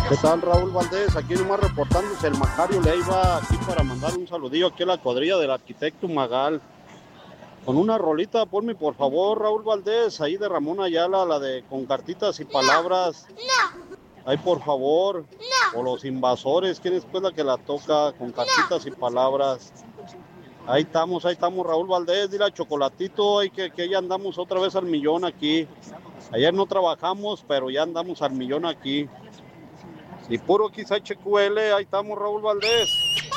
¿Qué tal, Raúl Valdés? Aquí nomás reportándose el Macario Leiva, aquí para mandar un saludillo aquí a la cuadrilla del arquitecto Magal. Con una rolita, ponme por favor, Raúl Valdés, ahí de Ramón Ayala, la de Con cartitas y palabras. Ahí por favor, o Los Invasores, ¿quién es pues la que la toca? Con cartitas y palabras. Ahí estamos, Raúl Valdés, dile a Chocolatito, que ya andamos otra vez al millón aquí. Ayer no trabajamos, pero ya andamos al millón aquí. Y puro XHQL, ahí estamos, Raúl Valdés.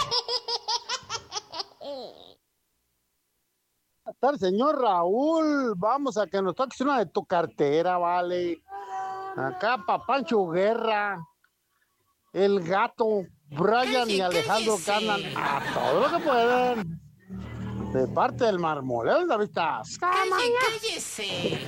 Tal señor Raúl, vamos a que nos toques una de tu cartera, vale. Acá Papancho Guerra, el gato, Brian y Alejandro ganan a todo lo que pueden. De parte del marmoleo de la vista. ¡Cállese!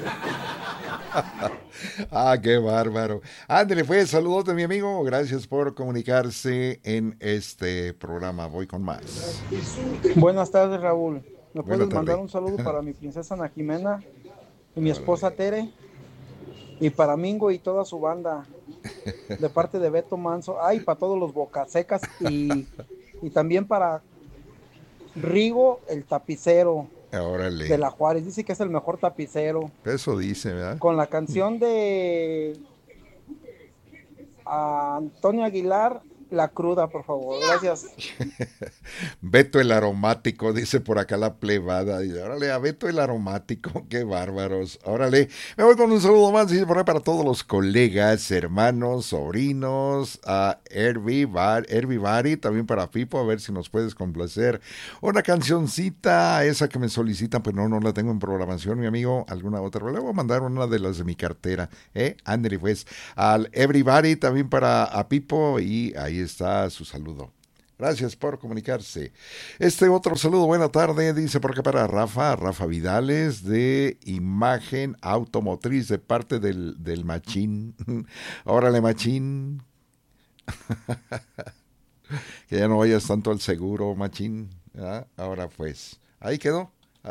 Ah, qué bárbaro. Ándale, pues, saludos mi amigo. Gracias por comunicarse en este programa. Voy con más. Buenas tardes, Raúl. ¿Me Buenas puedes mandar tardes. un saludo para mi princesa Ana Jimena y mi esposa Tere? Y para Mingo y toda su banda, de parte de Beto Manso. Ay, para todos los bocasecas y también para Rigo, el tapicero Órale. de la Juárez. Dice que es el mejor tapicero. Eso dice, ¿verdad? Con la canción de Antonio Aguilar, La Cruda, por favor. Gracias. Beto el aromático, dice por acá la plebada. Y órale, a Beto el aromático, qué bárbaros. Órale, me voy con un saludo más, dice por ahí para todos los colegas, hermanos, sobrinos, a Everybody, también para Pipo, a ver si nos puedes complacer. Una cancioncita, esa que me solicitan, pero no la tengo en programación, mi amigo. Alguna otra, le voy a mandar una de las de mi cartera, Ándale, pues, al Everybody, también para a Pipo, y ahí está su saludo. Gracias por comunicarse. Este otro saludo, buena tarde, dice por acá para Rafa Vidales de Imagen Automotriz de parte del Machín. Órale, Machín. Que ya no vayas tanto al seguro, Machín. ¿Ah? Ahora pues, ahí quedó.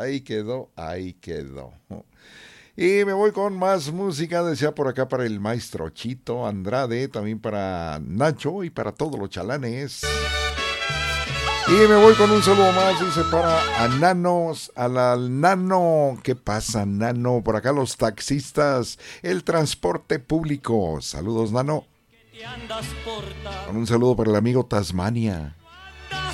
Y me voy con más música, decía por acá para el maestro Chito Andrade, también para Nacho y para todos los chalanes. Y me voy con un saludo más, dice para Nanos, al Nano. ¿Qué pasa, Nano? Por acá los taxistas, el transporte público. Saludos, Nano. Con un saludo para el amigo Tasmania.